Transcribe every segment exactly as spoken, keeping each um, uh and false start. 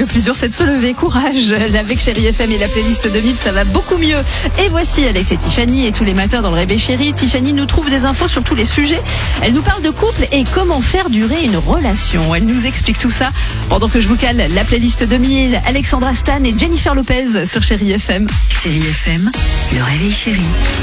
plus dur, c'est de se lever. Courage. Avec Chérie F M et la playlist deux mille, ça va beaucoup mieux. Et voici Alex et Tiffany. Et tous les matins dans le Réveil Chérie, Tiffany nous trouve des infos sur tous les sujets. Elle nous parle de couple et comment faire durer une relation. Elle nous explique tout ça pendant que je vous cale la playlist deux mille. Alexandra Stan et Jennifer Lopez sur Chérie F M. Chérie F M, le Réveil Chérie.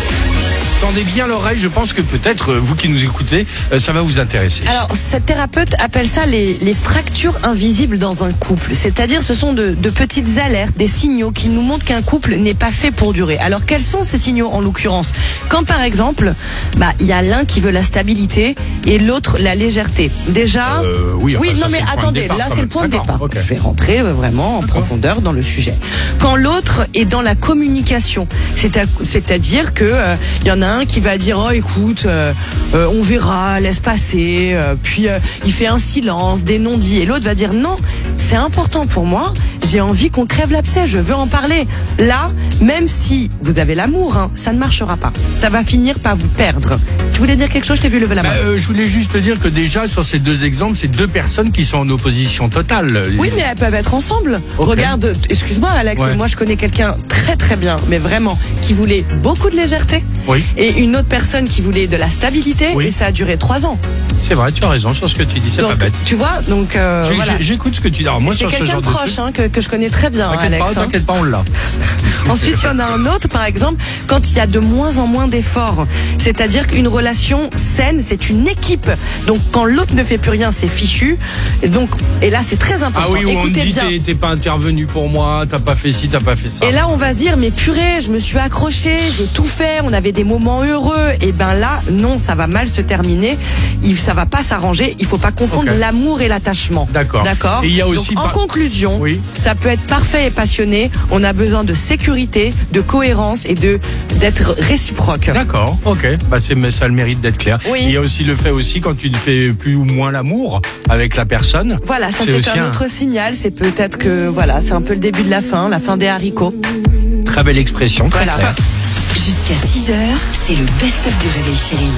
Tendez bien l'oreille, je pense que peut-être, euh, vous qui nous écoutez, euh, ça va vous intéresser. Alors, cette thérapeute appelle ça les, les fractures invisibles dans un couple. C'est-à-dire, ce sont de, de petites alertes, des signaux qui nous montrent qu'un couple n'est pas fait pour durer. Alors, quels sont ces signaux en l'occurrence? Quand, par exemple, bah, il y a l'un qui veut la stabilité et l'autre la légèreté. Déjà, Euh, oui, enfin, oui, ça, non, mais c'est le point de attendez, départ, là, quand c'est le même. point de D'accord, départ. ok. Je vais rentrer euh, vraiment en profondeur dans le sujet. Quand l'autre est dans la communication, c'est à- c'est-à-dire que euh, il y en a un qui va dire, oh, écoute, euh, euh, on verra, laisse passer, euh, puis euh, il fait un silence, des non-dits, et l'autre va dire, non, c'est important pour moi, j'ai envie qu'on crève l'abcès, je veux en parler. Là, même si vous avez l'amour, hein, ça ne marchera pas. Ça va finir par vous perdre. Tu voulais dire quelque chose? Je t'ai vu lever la main. Bah, euh, je voulais juste te dire que déjà, sur ces deux exemples, c'est deux personnes qui sont en opposition totale. Oui, mais elles peuvent être ensemble. Ok. Regarde, excuse-moi Alex, Ouais. mais moi je connais quelqu'un très très bien, mais vraiment, qui voulait beaucoup de légèreté. Oui. Et une autre personne qui voulait de la stabilité, Oui. et ça a duré trois ans. C'est vrai, tu as raison sur ce que tu dis, c'est pas Donc, bête. tu vois, donc euh, J'ai- voilà. j'ai- J'écoute ce que tu dis. Alors, moi, C'est sur ce quelqu'un genre de de proche truc, hein, que, que je connais très bien, t'inquiète Alex. pas, hein. t'inquiète pas, on l'a. Ensuite, il y en a un autre, par exemple, quand il y a de moins en moins d'efforts. C'est-à-dire qu'une relation saine, c'est une équipe. Donc, quand l'autre ne fait plus rien, c'est fichu. Et donc, et là, c'est très important. Ah oui, où on me Écoutez dit bien. t'es- t'es pas intervenu pour moi, t'as pas fait ci, t'as pas fait ça. Et là, on va se dire, mais purée, je me suis accroché, j'ai tout fait, on avait des moments heureux. Et ben là, non, ça va mal se terminer. Il, ça va pas s'arranger. Il faut pas confondre Ok. l'amour et l'attachement. D'accord. D'accord. Et il y a aussi Donc, en par- conclusion, Oui. ça peut être parfait et passionné. On a besoin de sécurité, de cohérence et de d'être réciproque. D'accord, ok. Bah, c'est, mais ça a le mérite d'être clair. Oui. Il y a aussi le fait aussi quand tu ne fais plus ou moins l'amour avec la personne. Voilà, ça C'est c'est, aussi un un- autre signal. C'est peut-être que voilà, c'est un peu le début de la fin, la fin des haricots. Très belle expression, très Voilà. claire. Jusqu'à six heures, c'est le best-of du Réveil Chérie.